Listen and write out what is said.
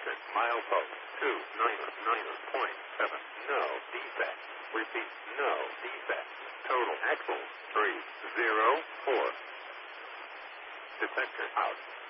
Detector. Milepost 299.7. No defect. Repeat. No defect. Total axle 304. Detector out.